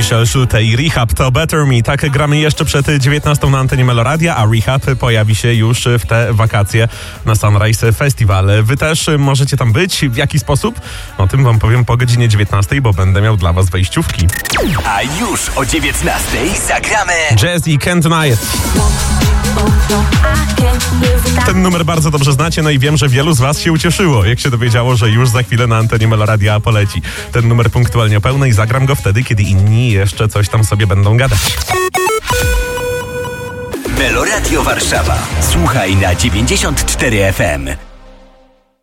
Michel Schulte i Rehab to Better Me. Tak gramy jeszcze przed 19 na antenie Meloradia, a Rehab pojawi się już w te wakacje na Sunrise Festival. Wy też możecie tam być. W jaki sposób? O tym wam powiem po godzinie 19, bo będę miał dla was wejściówki. A już o 19 zagramy Jazz i Can't Deny It. Ten numer bardzo dobrze znacie, no i wiem, że wielu z was się ucieszyło, jak się dowiedziało, że już za chwilę na antenie Meloradia poleci. Ten numer punktualnie o pełnej, zagram go wtedy, kiedy inni jeszcze coś tam sobie będą gadać. Meloradio Warszawa. Słuchaj na 94 FM.